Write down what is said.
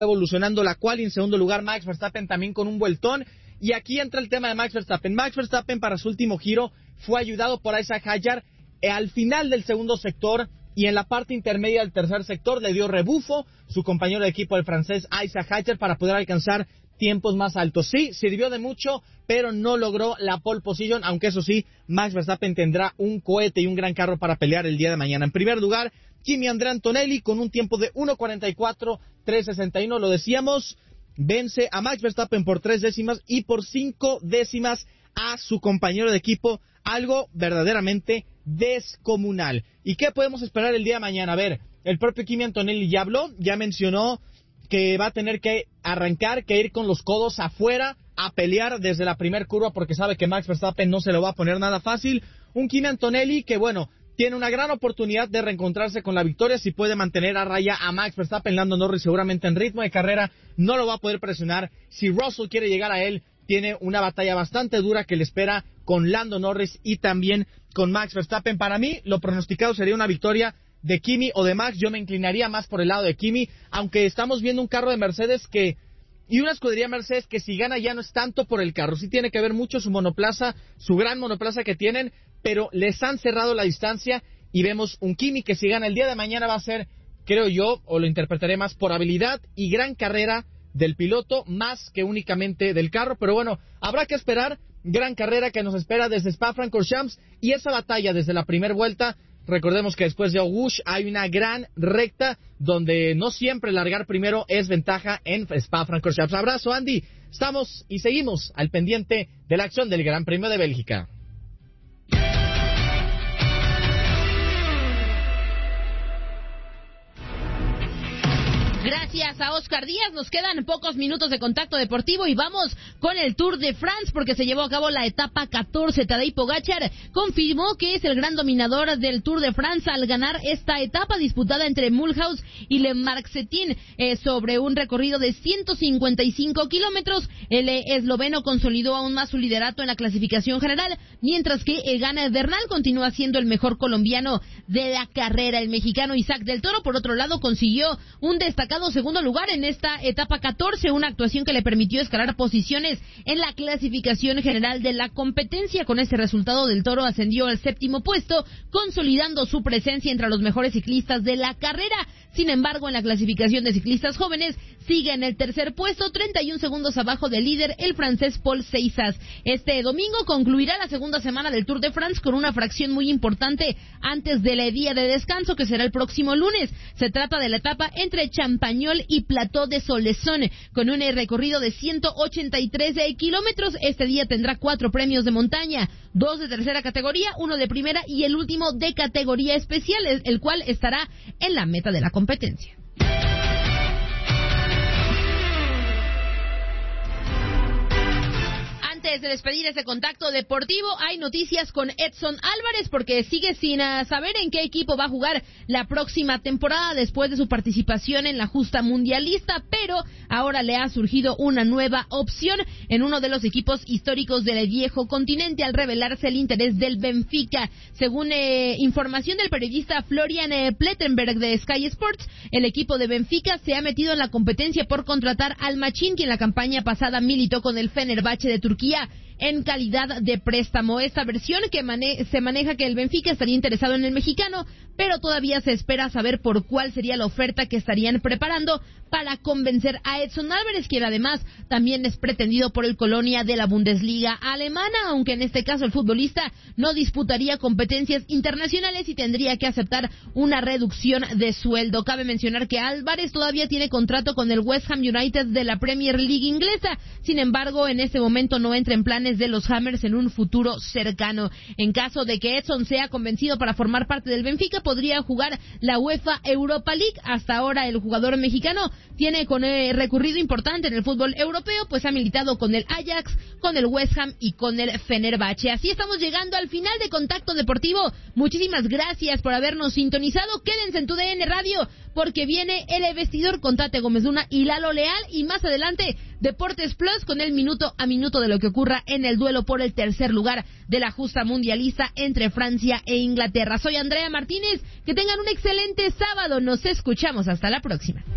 evolucionando la quali. En segundo lugar, Max Verstappen también con un vueltón. Y aquí entra el tema de Max Verstappen. Max Verstappen para su último giro fue ayudado por Isaac Hadjar al final del segundo sector, y en la parte intermedia del tercer sector le dio rebufo su compañero de equipo, el francés Isaac Hadjar, para poder alcanzar tiempos más altos. Sí, sirvió de mucho, pero no logró la pole position, aunque eso sí, Max Verstappen tendrá un cohete y un gran carro para pelear el día de mañana. En primer lugar, Kimi Andrea Antonelli con un tiempo de 1:44.361, lo decíamos, vence a Max Verstappen por 3 décimas y por 5 décimas a su compañero de equipo, algo verdaderamente descomunal. ¿Y qué podemos esperar el día de mañana? A ver, el propio Kimi Antonelli ya habló, ya mencionó que va a tener que arrancar, que ir con los codos afuera a pelear desde la primer curva, porque sabe que Max Verstappen no se lo va a poner nada fácil. Un Kimi Antonelli que, bueno, tiene una gran oportunidad de reencontrarse con la victoria si puede mantener a raya a Max Verstappen. Lando Norris seguramente en ritmo de carrera no lo va a poder presionar. Si Russell quiere llegar a él, tiene una batalla bastante dura que le espera con Lando Norris y también con Max Verstappen. Para mí, lo pronosticado sería una victoria de Kimi o de Max. Yo me inclinaría más por el lado de Kimi, aunque estamos viendo un carro de Mercedes y una escudería Mercedes que si gana ya no es tanto por el carro, sí tiene que ver mucho su monoplaza, su gran monoplaza que tienen, pero les han cerrado la distancia y vemos un Kimi que si gana el día de mañana va a ser, creo yo, o lo interpretaré más por habilidad y gran carrera del piloto, más que únicamente del carro. Pero bueno, habrá que esperar, gran carrera que nos espera desde Spa-Francorchamps y esa batalla desde la primera vuelta. Recordemos que después de Auguste hay una gran recta donde no siempre largar primero es ventaja en Spa-Francorchamps. Abrazo, Andy. Estamos y seguimos al pendiente de la acción del Gran Premio de Bélgica. Gracias a Oscar Díaz, nos quedan pocos minutos de contacto deportivo y vamos con el Tour de France porque se llevó a cabo la etapa 14. Tadej Pogačar confirmó que es el gran dominador del Tour de France al ganar esta etapa disputada entre Mulhouse y Le Marquetin sobre un recorrido de 155 kilómetros. El esloveno consolidó aún más su liderato en la clasificación general, mientras que Egan Bernal continúa siendo el mejor colombiano de la carrera. El mexicano Isaac del Toro, por otro lado, consiguió un destacado segundo lugar en esta etapa 14, una actuación que le permitió escalar posiciones en la clasificación general de la competencia. Con este resultado, del Toro ascendió al 7º puesto, consolidando su presencia entre los mejores ciclistas de la carrera. Sin embargo, en la clasificación de ciclistas jóvenes, sigue en el 3er puesto, 31 segundos abajo del líder, el francés Paul Seissas. Este domingo concluirá la segunda semana del Tour de France con una fracción muy importante antes del día de descanso, que será el próximo lunes. Se trata de la etapa entre Champagnol y Plateau de Soleson, con un recorrido de 183 kilómetros. Este día tendrá 4 premios de montaña, 2 de tercera categoría, 1 de primera y el último de categoría especial, el cual estará en la meta de la competencia. Antes de despedir este contacto deportivo, hay noticias con Edson Álvarez porque sigue sin saber en qué equipo va a jugar la próxima temporada después de su participación en la justa mundialista, pero ahora le ha surgido una nueva opción en uno de los equipos históricos del viejo continente al revelarse el interés del Benfica. Según información del periodista Florian Plettenberg de Sky Sports, el equipo de Benfica se ha metido en la competencia por contratar al Machín, quien la campaña pasada militó con el Fenerbahce de Turquía en calidad de préstamo. Esta versión que se maneja que el Benfica estaría interesado en el mexicano, pero todavía se espera saber por cuál sería la oferta que estarían preparando para convencer a Edson Álvarez, quien además también es pretendido por el Colonia de la Bundesliga alemana, aunque en este caso el futbolista no disputaría competencias internacionales y tendría que aceptar una reducción de sueldo. Cabe mencionar que Álvarez todavía tiene contrato con el West Ham United de la Premier League inglesa, sin embargo en este momento no entra en planes de los Hammers en un futuro cercano. En caso de que Edson sea convencido para formar parte del Benfica, podría jugar la UEFA Europa League. Hasta ahora el jugador mexicano tiene con recorrido importante en el fútbol europeo, pues ha militado con el Ajax, con el West Ham y con el Fenerbahce. Así estamos llegando al final de Contacto Deportivo. Muchísimas gracias por habernos sintonizado. Quédense en tu DN Radio porque viene el vestidor con Tate Gómez Luna y Lalo Leal, y más adelante Deportes Plus con el minuto a minuto de lo que ocurra en el duelo por el tercer lugar de la justa mundialista entre Francia e Inglaterra. Soy Andrea Martínez, que tengan un excelente sábado, nos escuchamos hasta la próxima.